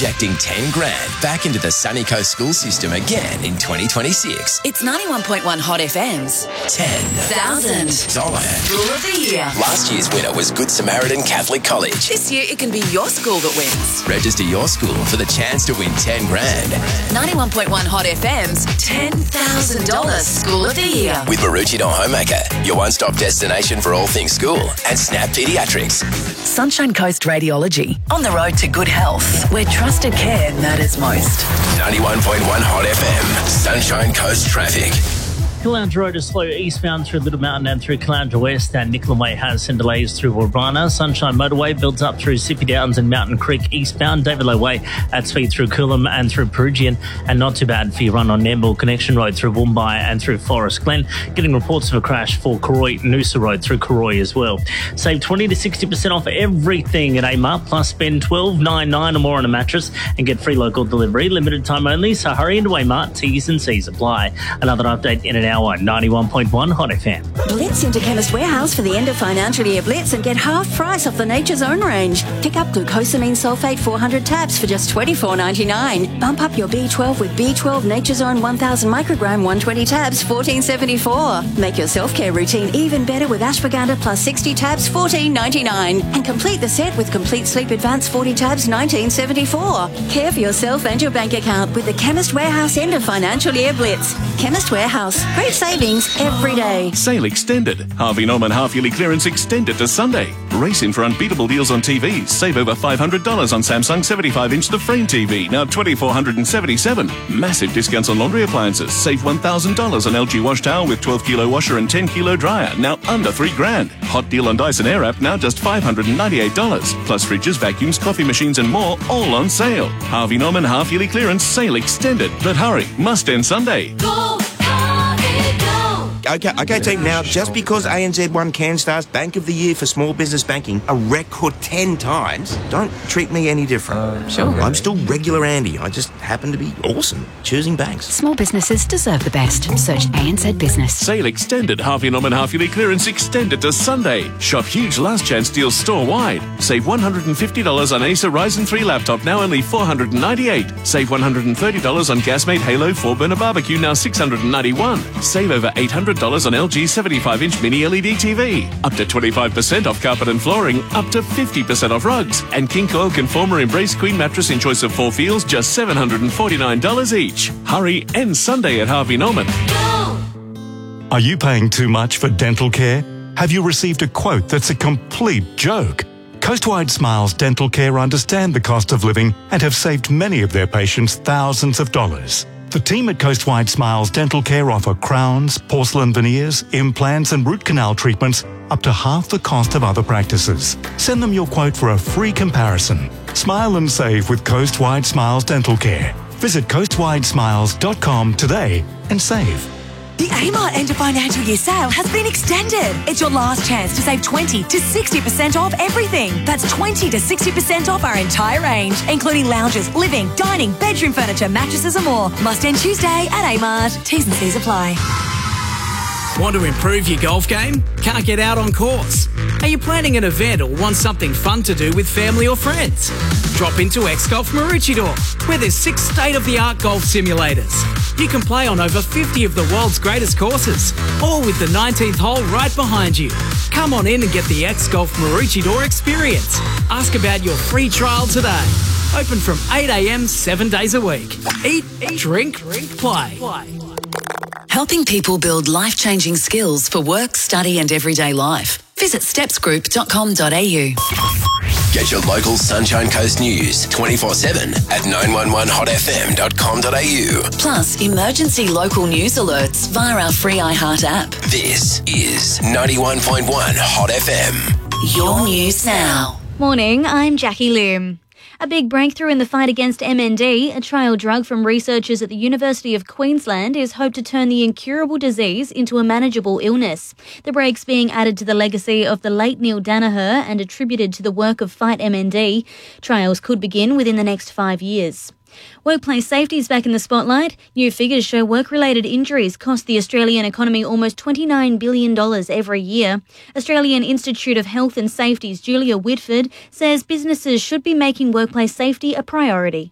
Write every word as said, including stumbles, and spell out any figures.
injecting ten grand back into the Sunny Coast school system again in twenty twenty-six. It's ninety-one point one Hot F M's ten thousand dollar School of the Year. Last year's winner was Good Samaritan Catholic College. This year it can be your school that wins. Register your school for the chance to win ten grand. ninety-one point one Hot F M's ten thousand dollar School of the Year. With Maroochydore Homemaker, your one-stop destination for all things school, and Snap Pediatrics. Sunshine Coast Radiology. On the road to good health, where trusted care matters most. ninety-one point one Hot F M, Sunshine Coast traffic. Caloundra Road is slow eastbound through Little Mountain and through Caloundra West, and Nicola Way has some delays through Warrana. Sunshine Motorway builds up through Sippy Downs and Mountain Creek eastbound. David Low Way at speed through Coolum and through Perugian, and not too bad for your run on Nambour Connection Road through Woombye and through Forest Glen. Getting reports of a crash for Koroi Noosa Road through Koroi as well. Save twenty to sixty percent off everything at Amart, plus spend twelve ninety-nine or more on a mattress and get free local delivery. Limited time only, so hurry into Amart. T's and C's apply. Another update in an hour. ninety-one point one Hot F M. Blitz into Chemist Warehouse for the end of financial year blitz and get half price off the Nature's Own range. Pick up glucosamine sulfate four hundred tabs for just twenty-four ninety-nine. Bump up your B twelve with B twelve Nature's Own one thousand microgram one hundred twenty tabs, fourteen seventy-four. Make your self-care routine even better with ashwagandha plus sixty tabs, fourteen ninety-nine. And complete the set with Complete Sleep Advance forty tabs, nineteen seventy-four. Care for yourself and your bank account with the Chemist Warehouse end of financial year blitz. Chemist Warehouse. Great savings every day. Sale extended. Harvey Norman half-yearly clearance extended to Sunday. Race in for unbeatable deals on T Vs. Save over five hundred dollars on Samsung seventy-five inch The Frame T V, now two thousand four hundred seventy-seven dollars. Massive discounts on laundry appliances. Save one thousand dollars on L G wash towel with twelve kilo washer and ten kilo dryer, now under three grand. Hot deal on Dyson Airwrap, now just five hundred ninety-eight dollars. Plus fridges, vacuums, coffee machines and more, all on sale. Harvey Norman half-yearly clearance sale extended. But hurry, must end Sunday. Go! Okay, okay, team. Now, just because A N Z won CanStar's Bank of the Year for Small Business Banking a record ten times, don't treat me any different. Uh, sure. I'm still regular Andy. I just happen to be awesome choosing banks. Small businesses deserve the best. Search A N Z Business. Sale extended. Harvey Norman half-yearly clearance extended to Sunday. Shop huge last chance deals store-wide. Save one hundred fifty dollars on Acer Ryzen three laptop, now only four hundred ninety-eight dollars. Save one hundred thirty dollars on Gasmate Halo four burner barbecue, now six hundred ninety-one dollars. Save over eight hundred dollars on L G seventy-five inch mini L E D T V. Up to twenty-five percent off carpet and flooring. Up to fifty percent off rugs. And King Coil Conformer Embrace Queen mattress in choice of four feels, just seven hundred forty-nine dollars each. Hurry, end Sunday at Harvey Norman. Go! Are you paying too much for dental care? Have you received a quote that's a complete joke? Coastwide Smiles Dental Care understand the cost of living and have saved many of their patients thousands of dollars. The team at Coastwide Smiles Dental Care offer crowns, porcelain veneers, implants and root canal treatments up to half the cost of other practices. Send them your quote for a free comparison. Smile and save with Coastwide Smiles Dental Care. Visit coastwide smiles dot com today and save. The Amart end of financial year sale has been extended. It's your last chance to save twenty to sixty percent off everything. That's twenty to sixty percent off our entire range, including lounges, living, dining, bedroom furniture, mattresses and more. Must end Tuesday at Amart. T's and C's apply. Want to improve your golf game? Can't get out on course? Are you planning an event or want something fun to do with family or friends? Drop into X-Golf Maroochydore, where there's six state-of-the-art golf simulators. You can play on over fifty of the world's greatest courses, all with the nineteenth hole right behind you. Come on in and get the X-Golf Maroochydore experience. Ask about your free trial today. Open from eight a m seven days a week. Eat, drink, play. Helping people build life-changing skills for work, study and everyday life. Visit steps group dot com dot a u. Get your local Sunshine Coast news twenty-four seven at nine one one hot f m dot com dot a u. Plus, emergency local news alerts via our free iHeart app. This is ninety-one point one Hot F M. Your news now. Morning, I'm Jackie Loom. A big breakthrough in the fight against M N D, a trial drug from researchers at the University of Queensland, is hoped to turn the incurable disease into a manageable illness. The break's being added to the legacy of the late Neil Danaher and attributed to the work of Fight M N D. Trials could begin within the next five years. Workplace safety is back in the spotlight. New figures show work-related injuries cost the Australian economy almost twenty-nine billion dollars every year. Australian Institute of Health and Safety's Julia Whitford says businesses should be making workplace safety a priority.